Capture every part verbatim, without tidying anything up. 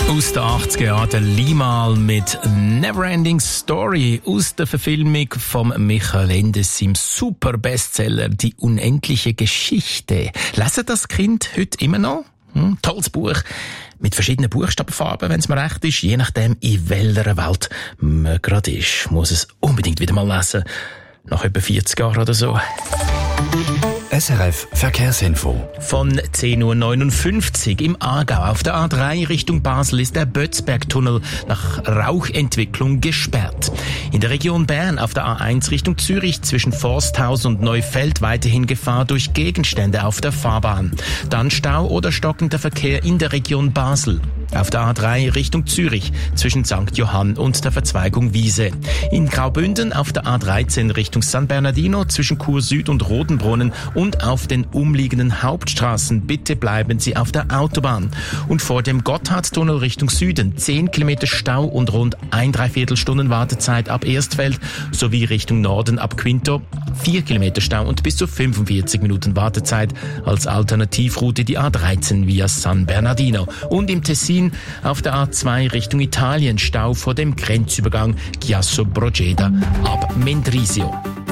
Aus den achtziger Jahren der Limal mit Neverending Story aus der Verfilmung von Michael Ende, seinem super Bestseller Die unendliche Geschichte. Lesen das Kind heute immer noch? Hm, tolles Buch. Mit verschiedenen Buchstabenfarben, wenn es mir recht ist. Je nachdem, in welcher Welt man gerade ist, muss es unbedingt wieder mal lesen. Nach etwa vierzig Jahren oder so. S R F Verkehrsinfo. Von zehn Uhr neunundfünfzig im Aargau auf der A drei Richtung Basel ist der Bötzbergtunnel nach Rauchentwicklung gesperrt. In der Region Bern auf der A eins Richtung Zürich zwischen Forsthaus und Neufeld weiterhin Gefahr durch Gegenstände auf der Fahrbahn. Dann Stau oder stockender Verkehr in der Region Basel. Auf der A drei Richtung Zürich zwischen Sankt Johann und der Verzweigung Wiese. In Graubünden auf der A dreizehn Richtung San Bernardino zwischen Chur Süd und Rodenbrunnen und auf den umliegenden Hauptstraßen. Bitte bleiben Sie auf der Autobahn. Und vor dem Gotthardtunnel Richtung Süden zehn Kilometer Stau und rund ein Dreiviertelstunden Wartezeit ab Erstfeld sowie Richtung Norden ab Quinto vier Kilometer Stau und bis zu fünfundvierzig Minuten Wartezeit als Alternativroute die A dreizehn via San Bernardino. Und im Tessin auf der A zwei Richtung Italien Stau vor dem Grenzübergang Chiasso Proceda ab Mendrisio.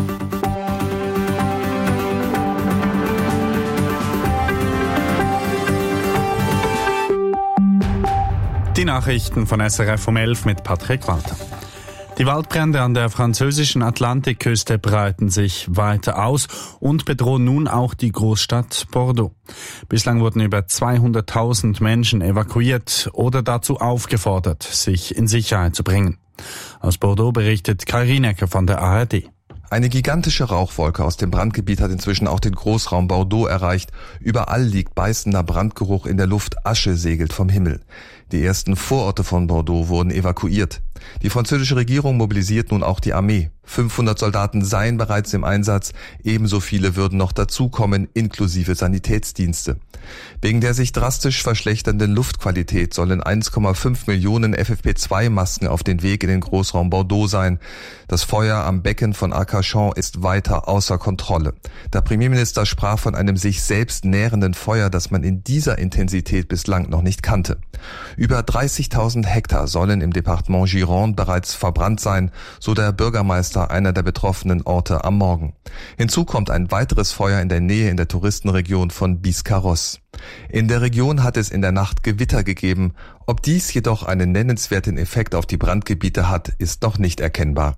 Die Nachrichten von S R F um elf mit Patrick Walter. Die Waldbrände an der französischen Atlantikküste breiten sich weiter aus und bedrohen nun auch die Großstadt Bordeaux. Bislang wurden über zweihunderttausend Menschen evakuiert oder dazu aufgefordert, sich in Sicherheit zu bringen. Aus Bordeaux berichtet Kai Rienecker von der A R D. Eine gigantische Rauchwolke aus dem Brandgebiet hat inzwischen auch den Großraum Bordeaux erreicht. Überall liegt beißender Brandgeruch in der Luft, Asche segelt vom Himmel. Die ersten Vororte von Bordeaux wurden evakuiert. Die französische Regierung mobilisiert nun auch die Armee. fünfhundert Soldaten seien bereits im Einsatz, ebenso viele würden noch dazukommen, inklusive Sanitätsdienste. Wegen der sich drastisch verschlechternden Luftqualität sollen eins Komma fünf Millionen F F P zwei Masken auf den Weg in den Großraum Bordeaux sein. Das Feuer am Becken von Arcachon ist weiter außer Kontrolle. Der Premierminister sprach von einem sich selbst nährenden Feuer, das man in dieser Intensität bislang noch nicht kannte. Über dreißigtausend Hektar sollen im Departement Gironde bereits verbrannt sein, so der Bürgermeister einer der betroffenen Orte am Morgen. Hinzu kommt ein weiteres Feuer in der Nähe in der Touristenregion von Biscarrosse. In der Region hat es in der Nacht Gewitter gegeben. Ob dies jedoch einen nennenswerten Effekt auf die Brandgebiete hat, ist noch nicht erkennbar.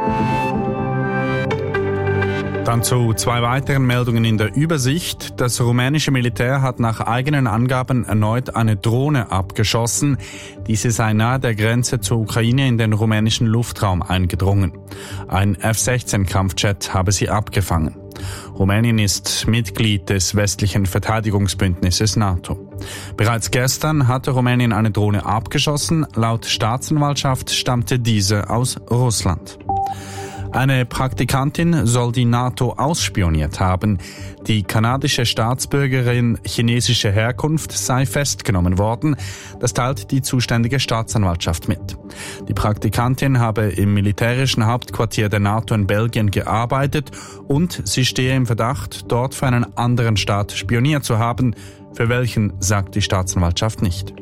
Dann zu zwei weiteren Meldungen in der Übersicht. Das rumänische Militär hat nach eigenen Angaben erneut eine Drohne abgeschossen. Diese sei nahe der Grenze zur Ukraine in den rumänischen Luftraum eingedrungen. Ein F sechzehn Kampfjet habe sie abgefangen. Rumänien ist Mitglied des westlichen Verteidigungsbündnisses NATO. Bereits gestern hatte Rumänien eine Drohne abgeschossen. Laut Staatsanwaltschaft stammte diese aus Russland. Eine Praktikantin soll die NATO ausspioniert haben. Die kanadische Staatsbürgerin chinesischer Herkunft sei festgenommen worden. Das teilt die zuständige Staatsanwaltschaft mit. Die Praktikantin habe im militärischen Hauptquartier der NATO in Belgien gearbeitet und sie stehe im Verdacht, dort für einen anderen Staat spioniert zu haben. Für welchen, sagt die Staatsanwaltschaft nicht.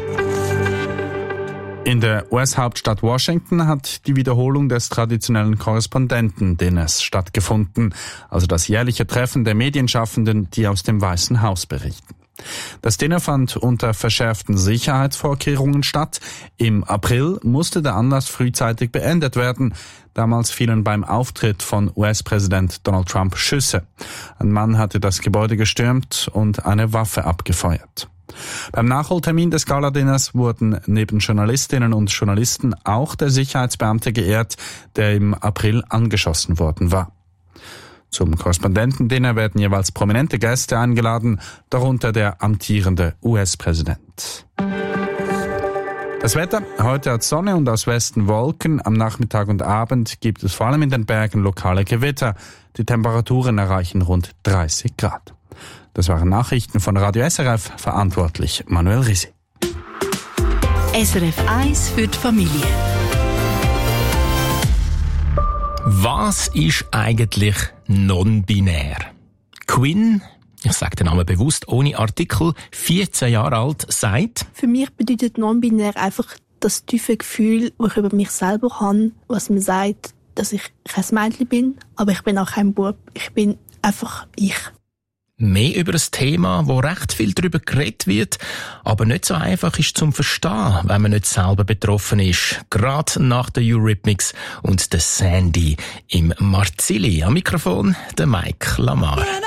In der U S-Hauptstadt Washington hat die Wiederholung des traditionellen Korrespondentendinners stattgefunden, also das jährliche Treffen der Medienschaffenden, die aus dem Weißen Haus berichten. Das Dinner fand unter verschärften Sicherheitsvorkehrungen statt. Im April musste der Anlass frühzeitig beendet werden. Damals fielen beim Auftritt von U S-Präsident Donald Trump Schüsse. Ein Mann hatte das Gebäude gestürmt und eine Waffe abgefeuert. Beim Nachholtermin des Galadinners wurden neben Journalistinnen und Journalisten auch der Sicherheitsbeamte geehrt, der im April angeschossen worden war. Zum Korrespondentendinner werden jeweils prominente Gäste eingeladen, darunter der amtierende U S-Präsident. Das Wetter, heute hat Sonne und aus Westen Wolken. Am Nachmittag und Abend gibt es vor allem in den Bergen lokale Gewitter. Die Temperaturen erreichen rund dreißig Grad. Das waren Nachrichten von Radio S R F, verantwortlich Manuel Risi. S R F eins für die Familie. Was ist eigentlich non-binär? Quinn, ich sage den Namen bewusst, ohne Artikel, vierzehn Jahre alt, sagt: Für mich bedeutet non-binär einfach das tiefe Gefühl, das ich über mich selber habe, was mir sagt, dass ich kein Mädchen bin, aber ich bin auch kein Bub. Ich bin einfach ich. Mehr über ein Thema, wo recht viel darüber geredet wird, aber nicht so einfach ist zum Verstehen, wenn man nicht selber betroffen ist. Gerade nach der Eurythmics und der Sandy im Marzili. Am Mikrofon der Mike Lamar.